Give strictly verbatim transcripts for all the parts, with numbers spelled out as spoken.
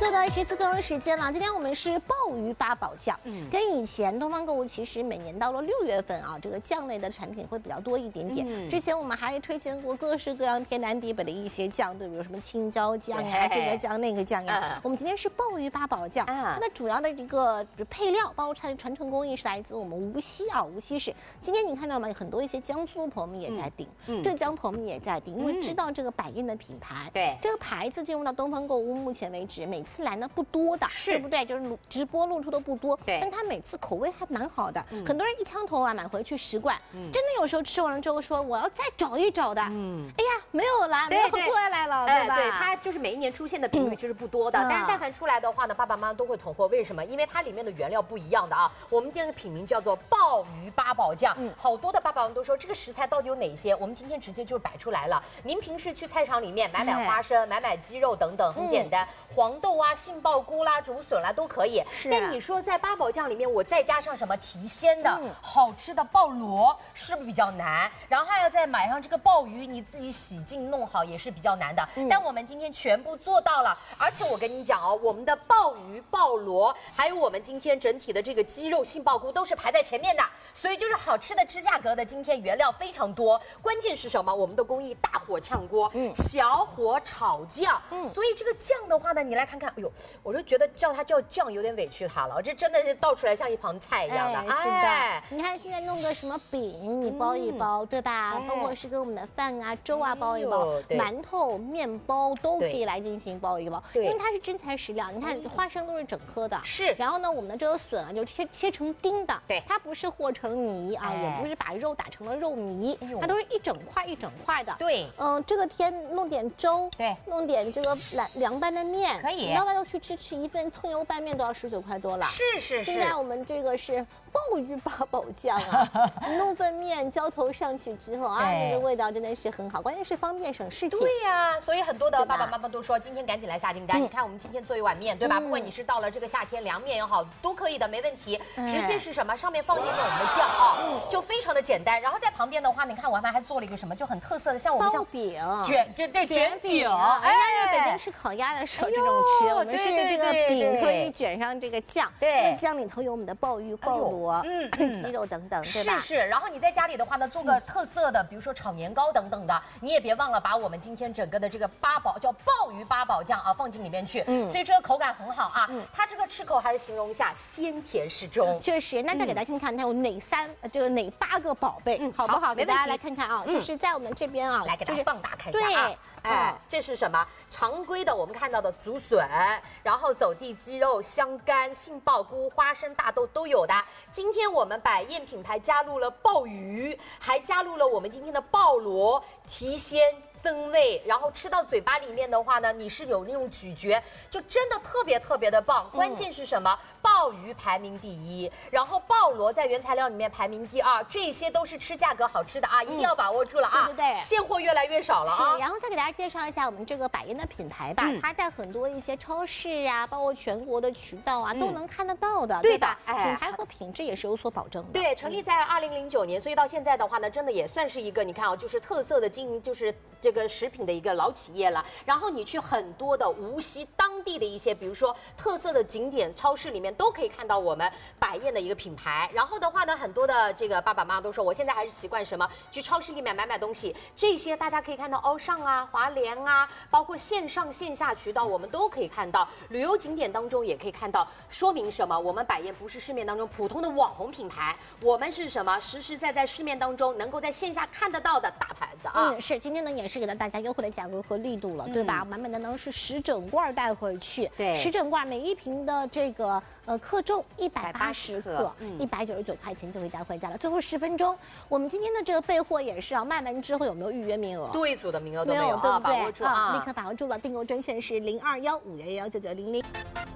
又到十四分钟时间了，今天我们是鲍鱼八宝酱。嗯，跟以前东方购物其实每年到了六月份啊，这个酱类的产品会比较多一点点。嗯、之前我们还推荐过各式各样天南地北的一些酱，对，比如什么青椒酱呀、这个酱那个酱呀。嗯、我们今天是鲍鱼八宝酱，嗯、它的主要的一个配料，包括它的传承工艺是来自我们无锡啊，无锡市。今天你看到吗？很多一些江苏朋友们也在订，嗯、浙江朋友们也在订，因为知道这个百宴的品牌，对这个牌子进入到东方购物，目前为止每次来呢不多的，对不对？就是直播露出的不多，对，但它每次口味还蛮好的，嗯、很多人一枪头啊买回去十罐，嗯、真的有时候吃完了之后说我要再找一找的，嗯，哎呀没有了，没有过来了，对吧？ 对，它就是每一年出现的频率其实不多的，嗯、但是但凡出来的话呢，爸爸妈妈都会囤货，为什么？因为它里面的原料不一样的啊。我们店的品名叫做鲍鱼八宝酱，嗯、好多的爸爸们都说这个食材到底有哪些？我们今天直接就摆出来了。您平时去菜场里面买买花生、买买鸡肉等等，很简单，嗯、黄豆啊、杏鲍菇啦、竹笋啦都可以。但你说在八宝酱里面，我再加上什么提鲜的、嗯、好吃的鲍螺，是不是比较难？然后还要再买上这个鲍鱼，你自己洗净弄好也是比较难的。嗯、但我们今天全部做到了，而且我跟你讲哦，我们的鲍鱼、鲍螺，还有我们今天整体的这个鸡肉、杏鲍菇都是排在前面的，所以就是好吃的、吃价格的。今天原料非常多，关键是什么？我们的工艺大火炝锅，嗯、小火炒酱，嗯、所以这个酱的话呢，你来看看，哎呦，我就觉得叫它叫酱有点委屈它了，这真的是倒出来像一盘菜一样的。 哎，是的，哎、你看现在弄个什么饼，你包一包，嗯、对吧？哎、包括是跟我们的饭啊、粥啊包一包，馒头、面包都可以来进行包一包，因为它是真材实料。你看花生都是整颗的，是。然后呢，我们的这个笋啊就切切成丁的，对，它不是和成泥啊，哎、也不是把肉打成了肉泥，哎、它都是一整块一整块的。对，嗯、呃，这个天弄点粥，对，弄点这个凉凉拌的面，可以。你到外头去吃吃一份葱油拌面都要十九块多了。是是是。现在我们这个是鲍鱼八宝酱啊，弄份面浇头上去之后啊，这个味道真的是很好，关键是方便省事情。 对呀、啊，所以很多的爸爸妈妈都说，今天赶紧来下订单。嗯、你看我们今天做一碗面，对吧？嗯、不管你是到了这个夏天凉面也好，都可以的，没问题。嗯、直接是什么？上面放进我们的酱啊，嗯、就非常的简单。然后在旁边的话，你看我们还做了一个什么，就很特色的，像我们像包饼卷，就对卷饼。人家是北京吃烤鸭的时候这种吃，我们是这个饼可以卷上这个酱，对，酱里头有我们的鲍鱼、鲍螺、嗯、鸡肉等等，对吧？ 是是。然后你在家里的话呢，做个特色的，比如说炒年糕等等的，你也别忘了把我们今天整个的这个八宝叫鲍鱼八宝酱啊放进里面去，嗯，所以这个口感很好啊。嗯，它这个吃口还是形容一下鲜甜适中， 确实。那再给大家看看它有哪三这个哪八个宝贝，嗯，好不好？给大家来看看啊，就是在我们这边啊， 来给大家放大看一下啊。哎，这是什么？常规的我们看到的竹笋，然后走地鸡肉、香干、杏鲍菇、花生、大豆都有的。今天我们百宴品牌加入了鲍鱼，还加入了我们今天的鲍螺，提鲜增味，然后吃到嘴巴里面的话呢，你是有那种咀嚼，就真的特别特别的棒。关键是什么？鲍鱼排名第一，然后鲍螺在原材料里面排名第二，这些都是吃价格好吃的啊，一定要把握住了啊！ 对对对， 现货越来越少了啊。 是，然后再给大家介绍一下我们这个百宴的品牌吧，嗯、它在很多一些超市啊，包括全国的渠道啊，嗯、都能看得到的，对吧？哎、品牌和品质也是有所保证的。 对，成立在二零零九年，所以到现在的话呢，真的也算是一个你看啊，就是特色的经营，就是这个食品的一个老企业了。然后你去很多的无锡当地的一些，比如说特色的景点、超市里面都可以看到我们百宴的一个品牌。然后的话呢，很多的这个爸爸妈妈都说，我现在还是习惯什么，去超市里面买买东西。这些大家可以看到欧尚啊、华联啊，包括线上线下渠道，我们都可以看到。旅游景点当中也可以看到，说明什么？我们百宴不是市面当中普通的网红品牌，我们是什么？实实在在市面当中能够在线下看得到的大牌子啊！ 嗯，是，今天呢也是给到大家优惠的价格和力度了，嗯、对吧？满满的呢是十整罐带回去，对，十整罐每一瓶的这个呃克重一百八十克，一百九十九块钱就可以带回家了。最后十分钟，我们今天的这个备货也是啊，卖完之后有没有预约名额？ 多一组的名额都没有， 对不对？ 把握住啊， 立刻把握住了。订购专线是零二幺五幺幺九九零零。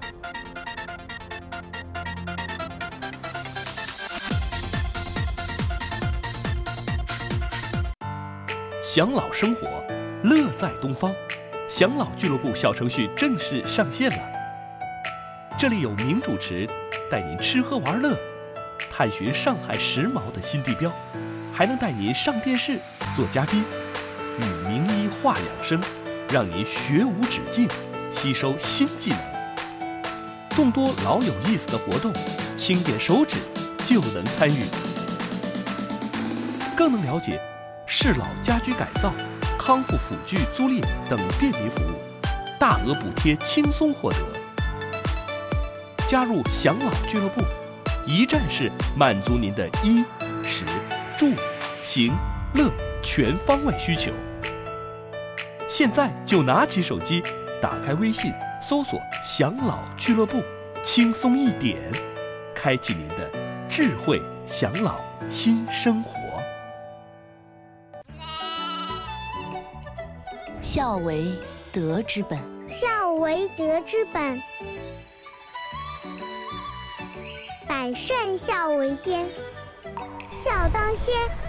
享老生活，乐在东方。享老俱乐部小程序正式上线了，这里有名主持带您吃喝玩乐，探寻上海时髦的新地标，还能带您上电视做嘉宾，与名医话养生，让您学无止境，吸收新技能， 众多老有意思的活动，轻点手指就能参与，更能了解适老家居改造、康复辅具租赁等便民服务，大额补贴轻松获得。加入享老俱乐部，一站式满足您的衣、食、住、行、乐全方位需求。现在就拿起手机，打开微信，搜索“享老俱乐部”，轻松一点，开启您的智慧享老新生活。 孝为德之本， 孝为德之本。百善孝为先，孝当先。